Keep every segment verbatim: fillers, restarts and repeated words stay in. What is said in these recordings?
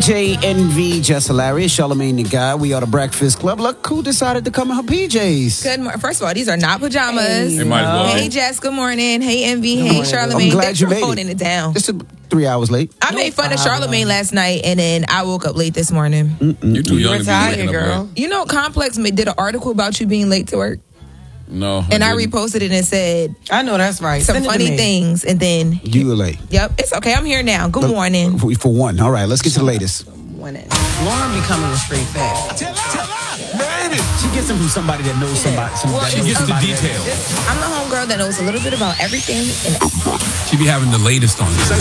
J Envy, Just Hilarious, Charlamagne the Guy. We are the Breakfast Club. Look who decided to come in her P Js. Good morning. First of all, these are not pajamas. Hey, might as well. Hey, Jess. Good morning. Hey, Envy. Hey, Charlamagne. I'm glad Thanks you for made holding it, it down. Just a, three hours late. I No made fun problem. of Charlamagne last night, and then I woke up late this morning. Mm-mm. You too young to be tired, waking up girl. late. You know, Complex ma- did an article about you being late to work, No. and I, didn't. reposted it and said I know that's right. some Send it to funny me. things, and then You were late. yep, it's okay. I'm here now. Good morning. For, for one. All right, let's get to the latest. Winning. Lauren becoming a straight fact. She gets them from somebody that knows somebody. Well, She gets the details. I'm the homegirl that knows a little bit about everything. And She be having the latest on this.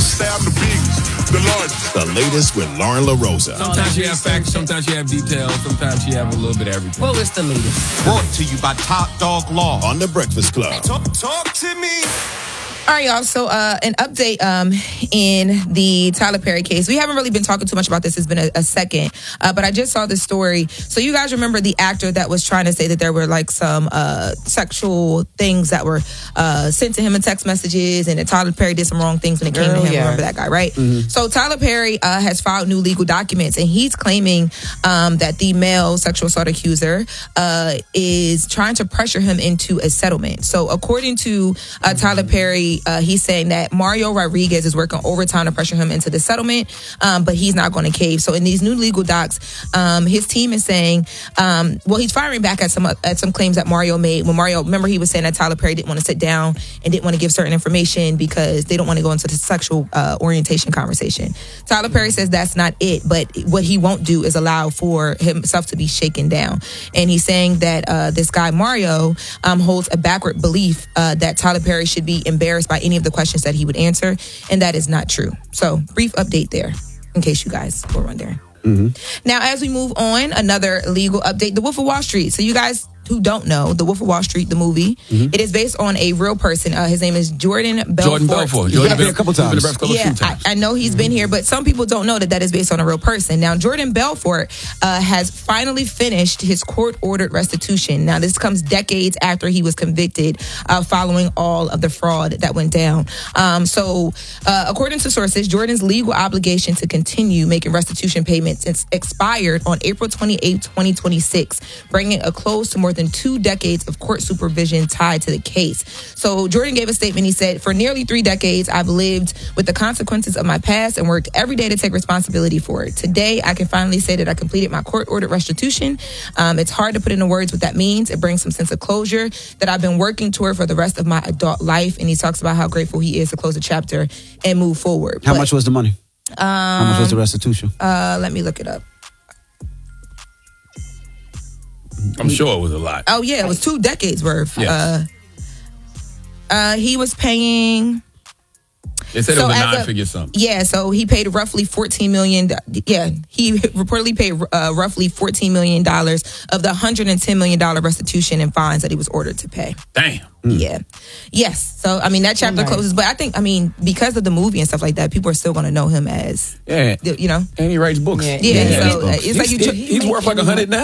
The latest with Lauren LaRosa. Sometimes you have facts, sometimes you have details, sometimes you have a little bit of everything. Well, it's the latest. Brought to you by Top Dog Law on The Breakfast Club. Talk, talk to me. all right, y'all. So, uh, an update um, in the Tyler Perry case. We haven't really been talking too much about this. It's been a, a second, uh, but I just saw this story. So, you guys remember the actor that was trying to say that there were like some uh, sexual things that were uh, sent to him in text messages, and that Tyler Perry did some wrong things when it came Girl, to him. yeah. Remember that guy, right? So, Tyler Perry uh, has filed new legal documents, and he's claiming um, that the male sexual assault accuser uh, is trying to pressure him into a settlement. So, according to uh, Tyler Perry, uh, he's saying that Mario Rodriguez is working overtime to pressure him into the settlement, um, but he's not going to cave. So in these new legal docs, um, his team is saying, um, well, he's firing back at some at some claims that Mario made. When Mario, remember, he was saying that Tyler Perry didn't want to sit down and didn't want to give certain information because they don't want to go into the sexual uh, orientation conversation. Tyler Perry says that's not it, but what he won't do is allow for himself to be shaken down. And he's saying that uh, this guy Mario um, holds a backward belief uh, that Tyler Perry should be embarrassed by any of the questions that he would answer, and that is not true. So, brief update there, in case you guys were wondering. Mm-hmm. Now, as we move on, another legal update: The Wolf of Wall Street. So, you guys who don't know, The Wolf of Wall Street, the movie, mm-hmm. it is based on a real person. Uh, his name is Jordan Belfort. Jordan Belfort. He's Jordan been here a couple He's been times. to Breakfast Club a Yeah, few times. I, I know he's been here, but some people don't know that that is based on a real person. Now, Jordan Belfort uh, has finally finished his court-ordered restitution. Now, this comes decades after he was convicted uh, following all of the fraud that went down. Um, so, uh, according to sources, Jordan's legal obligation to continue making restitution payments is expired on April twenty-eighth, twenty twenty-six, bringing a close to more than two decades of court supervision tied to the case. So Jordan gave a statement. He said, "For nearly three decades, I've lived with the consequences of my past and worked every day to take responsibility for it. Today, I can finally say that I completed my court-ordered restitution. Um, it's hard to put into words what that means. It brings some sense of closure that I've been working toward for the rest of my adult life." And he talks about how grateful he is to close the chapter and move forward. How But, much was the money? Um, How much was the restitution? Uh, let me look it up. I'm sure it was a lot. Oh, yeah, it was two decades worth. Yes. Uh, uh, he was paying... They said So it was a as a- nine-figure sum. Yeah, so he paid roughly fourteen million dollars. Yeah, he reportedly paid uh, roughly fourteen million dollars of the one hundred ten million dollars restitution and fines that he was ordered to pay. Damn. Yeah. Yes. So, I mean, that chapter nice. closes. But I think, I mean, because of the movie and stuff like that, people are still going to know him as, Yeah. you know. And he writes books. Yeah. Yeah, Yeah. so uh, it's like you. He's, he's worth like a hundred now.